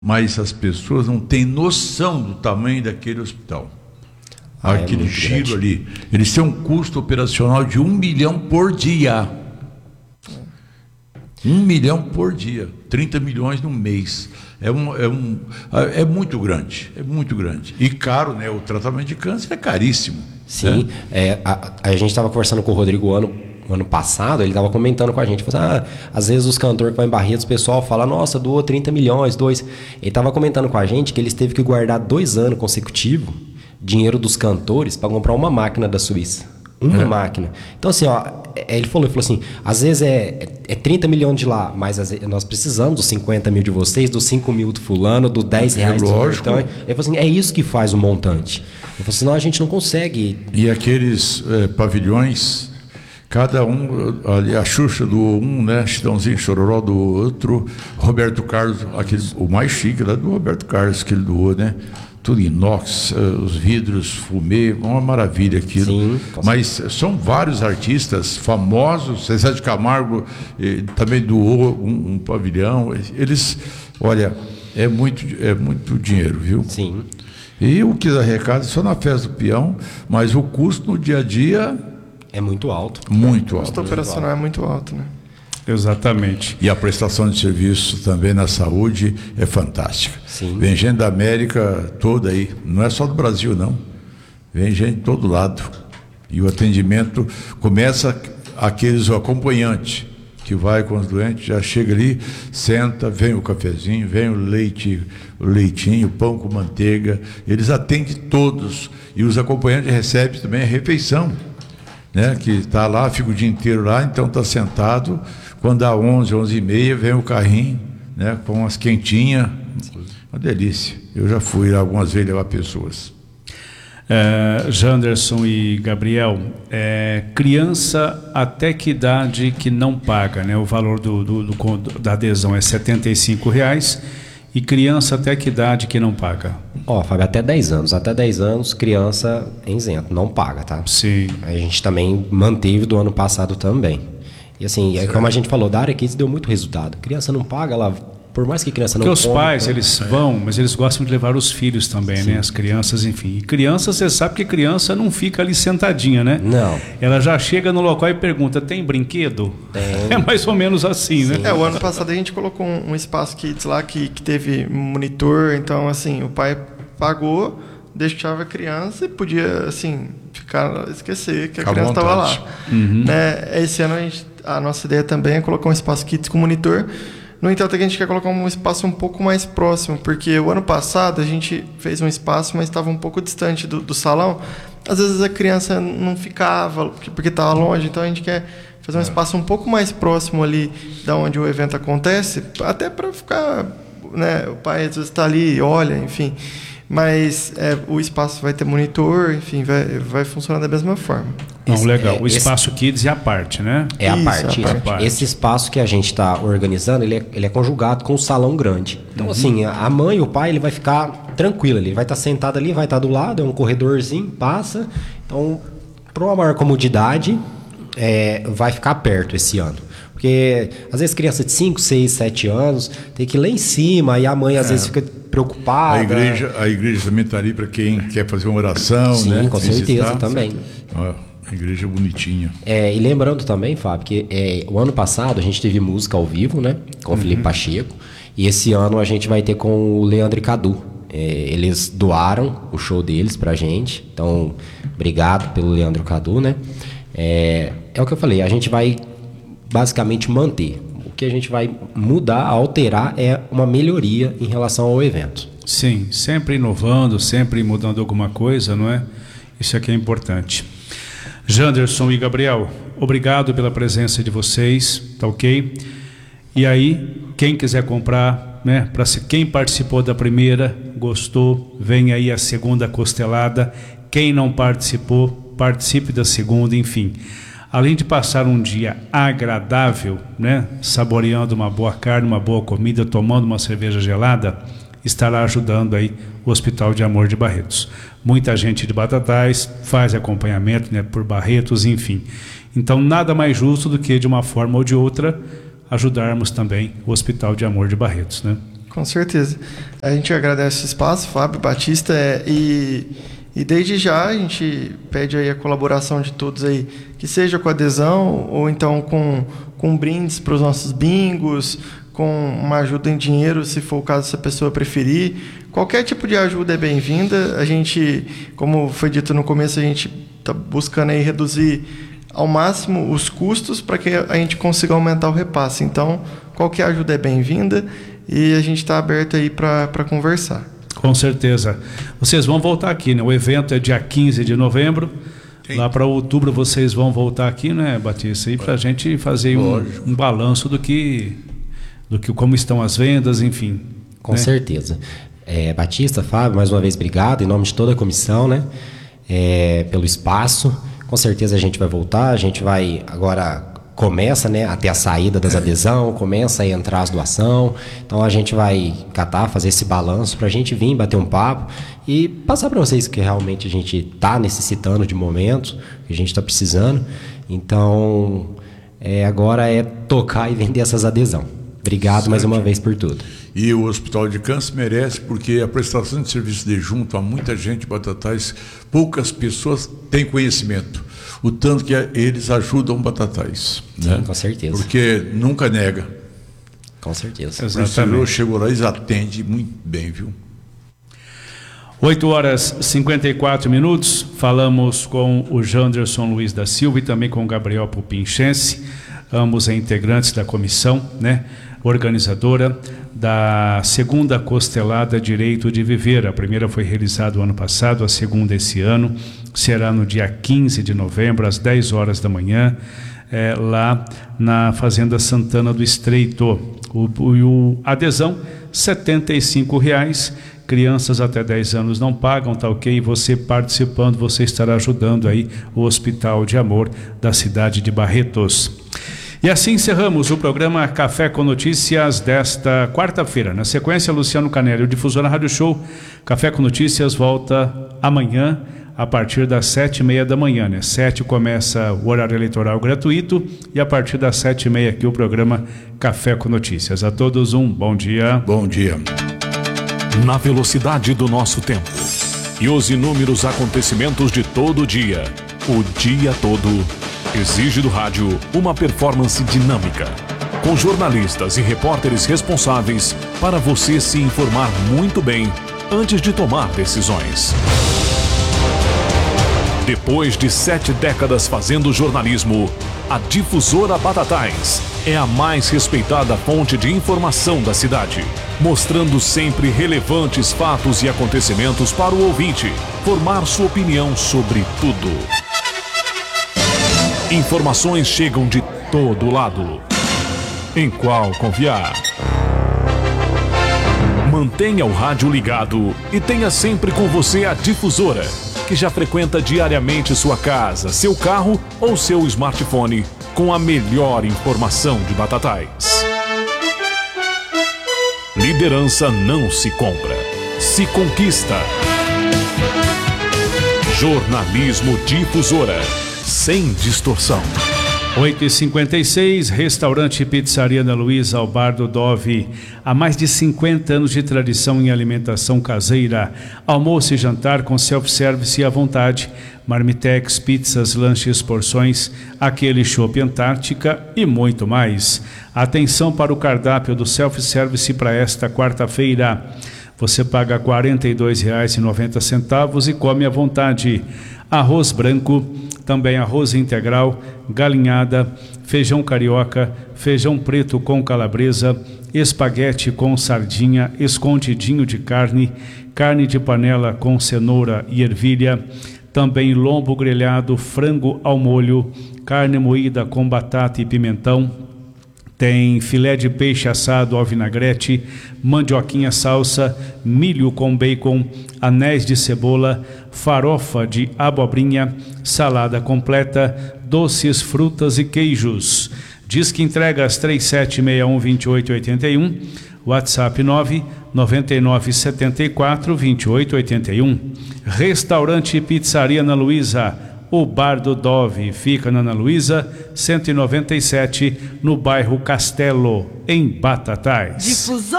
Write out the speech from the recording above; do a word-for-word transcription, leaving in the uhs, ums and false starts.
mas as pessoas não têm noção do tamanho daquele hospital. Ah, aquele é giro grande. Ali. Eles têm um custo operacional de um milhão por dia. Um milhão por dia. trinta milhões no mês. É, um, é, um, é muito grande. É muito grande. E caro, né? O tratamento de câncer é caríssimo. Sim. Né? É, a, a gente estava conversando com o Rodrigo ano, ano passado, ele estava comentando com a gente. Falou, ah, às vezes os cantores que vão em Barretos, o pessoal fala, nossa, doou trinta milhões, dois. Ele estava comentando com a gente que eles teve que guardar dois anos consecutivos dinheiro dos cantores para comprar uma máquina da Suíça. Uma é. máquina. Então, assim, ó, ele falou, ele falou assim, às vezes é, é trinta milhões de lá, mas vezes, nós precisamos dos cinquenta mil de vocês, dos cinco mil do fulano, do dez reais é, do lógico. Então, ele falou assim, é isso que faz o montante. Ele falou, senão a gente não consegue. E aqueles é, pavilhões, cada um, ali a Xuxa do um, né, Chitãozinho Chororó do outro, Roberto Carlos, aquele, o mais chique lá do Roberto Carlos que ele doou, né? Tudo inox, os vidros, fumê, uma maravilha aquilo. Sim, mas são vários artistas famosos, Zezé de Camargo eh, também doou um, um pavilhão. Eles, olha, é muito, é muito dinheiro, viu? Sim. E o que arrecada só na festa do peão, mas o custo no dia a dia é muito alto. Muito alto. O custo operacional é muito alto, né? Exatamente. E a prestação de serviço também na saúde é fantástica. Sim. Vem gente da América toda aí, não é só do Brasil não, vem gente de todo lado. E o atendimento começa aqueles o acompanhante que vai com os doentes, já chega ali, senta, vem o cafezinho, vem o leite, o leitinho, o pão com manteiga, eles atendem todos e os acompanhantes recebem também a refeição, né? Que está lá, fica o dia inteiro lá, então está sentado. Quando dá onze, onze e meia, vem o carrinho, né, com as quentinhas. Sim. Uma delícia. Eu já fui lá algumas vezes levar pessoas. É, Janderson e Gabriel, é, criança até que idade que não paga, né? O valor do, do, do, da adesão é setenta e cinco reais. E criança até que idade que não paga? Ó, Fábio, até dez anos. Até dez anos, criança é isento, não paga, tá? Sim. A gente também manteve do ano passado também. E assim, é como a gente falou, da área Kids deu muito resultado. Criança não paga, ela, por mais que criança não Porque os come, pais, então, eles vão, mas eles gostam de levar os filhos também, sim, né? As crianças, enfim. E criança, você sabe que criança não fica ali sentadinha, né? Não. Ela já chega no local e pergunta, tem brinquedo? Tem. É mais ou menos assim, sim, né? É, o ano passado a gente colocou um, um espaço Kids lá que, que teve monitor, então assim, o pai pagou, deixava a criança e podia, assim, ficar, esquecer que a Ficar criança estava lá. Uhum. Né? Esse ano a, gente, a nossa ideia também é colocar um espaço Kids com monitor. No entanto, a gente quer colocar um espaço um pouco mais próximo, porque o ano passado a gente fez um espaço, mas estava um pouco distante do, do salão. Às vezes a criança não ficava, porque estava longe, então a gente quer fazer um espaço um pouco mais próximo ali da onde o evento acontece, até para ficar, né, o pai às vezes está ali, olha, enfim. Mas é, o espaço vai ter monitor, enfim, vai, vai funcionar da mesma forma. Não, Esse, legal. é, o espaço esse, Kids é a parte, né? É a Isso, parte. é a parte. Esse espaço que a gente está organizando, ele é, ele é conjugado com o salão grande. Então, uhum, assim, a mãe e o pai, ele vai ficar tranquilo. Ele vai estar tá sentado ali, vai estar tá do lado, é um corredorzinho, passa. Então, para uma maior comodidade, é, vai ficar perto esse ano. Porque, às vezes, criança de cinco, seis, sete anos tem que ir lá em cima e a mãe, às é. vezes, fica preocupada. A igreja, a igreja também está ali para quem quer fazer uma oração, sim, né? Com certeza, visitar, também. Ó, a igreja bonitinha. É, e lembrando também, Fábio, que é, o ano passado a gente teve música ao vivo, né? Com o uhum. Felipe Pacheco. E esse ano a gente vai ter com o Leandro e Cadu. É, eles doaram o show deles pra gente. Então, obrigado pelo Leandro e Cadu, né? É, é o que eu falei, a gente vai basicamente manter. O que a gente vai mudar, alterar é uma melhoria em relação ao evento. Sim, sempre inovando, sempre mudando alguma coisa, não é? Isso aqui é importante. Janderson e Gabriel, obrigado pela presença de vocês, tá ok? E aí, quem quiser comprar, né? Para quem participou da primeira, gostou, vem aí a segunda costelada. Quem não participou, participe da segunda, enfim. Além de passar um dia agradável, né, saboreando uma boa carne, uma boa comida, tomando uma cerveja gelada, estará ajudando aí o Hospital de Amor de Barretos. Muita gente de Batatais faz acompanhamento, né, por Barretos, enfim. Então, nada mais justo do que, de uma forma ou de outra, ajudarmos também o Hospital de Amor de Barretos, né? Com certeza. A gente agradece o espaço, Fábio Batista, é, e, e desde já a gente pede aí a colaboração de todos aí, que seja com adesão ou então com, com brindes para os nossos bingos, com uma ajuda em dinheiro, se for o caso, se a pessoa preferir. Qualquer tipo de ajuda é bem-vinda. A gente, como foi dito no começo, a gente está buscando aí reduzir ao máximo os custos para que a gente consiga aumentar o repasse. Então, qualquer ajuda é bem-vinda e a gente está aberto aí para conversar. Com certeza. Vocês vão voltar aqui, né? O evento é dia quinze de novembro. Sim. Lá para outubro vocês vão voltar aqui, né, Batista? E para a gente fazer um, um balanço do que, do que, como estão as vendas, enfim. Com né? certeza. É, Batista, Fábio, mais uma vez obrigado em nome de toda a comissão, né? É, pelo espaço. Com certeza a gente vai voltar, a gente vai agora começa, né, a ter a saída das adesão, começa a entrar as doação, então a gente vai catar, fazer esse balanço para a gente vir bater um papo e passar para vocês que realmente a gente está necessitando de momentos, que a gente está precisando. Então é, agora é tocar e vender essas adesão. Obrigado certo. Mais uma vez por tudo. E o Hospital de Câncer merece, porque a prestação de serviço de junto a muita gente, Batatais, poucas pessoas têm conhecimento. O tanto que eles ajudam Batatais. Sim, né? Com certeza. Porque nunca nega. Com certeza. Exatamente. O chegou lá e atende muito bem, viu? oito horas e cinquenta e quatro minutos. Falamos com o Janderson Luiz da Silva e também com o Gabriel Pupinchense, ambos integrantes da comissão, né, organizadora da segunda Costelada Direito de Viver. A primeira foi realizada o ano passado, a segunda esse ano. Será no dia quinze de novembro, às dez horas da manhã, é, lá na Fazenda Santana do Estreito. O, o, o adesão, setenta e cinco reais. Crianças até dez anos não pagam, tá ok? E você participando, você estará ajudando aí o Hospital de Amor da cidade de Barretos. E assim encerramos o programa Café com Notícias desta quarta-feira. Na sequência, Luciano Canelli, o Difusora Rádio Show. Café com Notícias volta amanhã a partir das sete e meia da manhã, né? Sete começa o horário eleitoral gratuito e a partir das sete e meia aqui o programa Café com Notícias. A todos um bom dia. Bom dia. Na velocidade do nosso tempo e os inúmeros acontecimentos de todo dia, o dia todo, exige do rádio uma performance dinâmica, com jornalistas e repórteres responsáveis para você se informar muito bem antes de tomar decisões. Depois de sete décadas fazendo jornalismo, a Difusora Batatais é a mais respeitada fonte de informação da cidade, mostrando sempre relevantes fatos e acontecimentos para o ouvinte formar sua opinião sobre tudo. Informações chegam de todo lado. Em qual confiar? Mantenha o rádio ligado e tenha sempre com você a Difusora, que já frequenta diariamente sua casa, seu carro ou seu smartphone com a melhor informação de Batatais. Liderança não se compra, se conquista. Jornalismo Difusora, sem distorção. oito e cinquenta e seis, Restaurante e Pizzaria Ana Luísa ao Bar do Dove. Há mais de cinquenta anos de tradição em alimentação caseira. Almoço e jantar com self-service à vontade. Marmitex, pizzas, lanches, porções, aquele chopp Antártica e muito mais. Atenção para o cardápio do self-service para esta quarta-feira. Você paga quarenta e dois reais e noventa centavos e come à vontade. Arroz branco, também arroz integral, galinhada, feijão carioca, feijão preto com calabresa, espaguete com sardinha, escondidinho de carne, carne de panela com cenoura e ervilha, também lombo grelhado, frango ao molho, carne moída com batata e pimentão, tem filé de peixe assado ao vinagrete, mandioquinha salsa, milho com bacon, anéis de cebola, farofa de abobrinha, salada completa, doces, frutas e queijos. Diz que entrega às três sete seis um, dois oito oito um, WhatsApp nove nove nove sete quatro, dois oito oito um. Restaurante e Pizzaria Ana Luísa, o Bar do Dove, fica na Ana Luísa, cento e noventa e sete, no bairro Castelo, em Batatais. Difusor.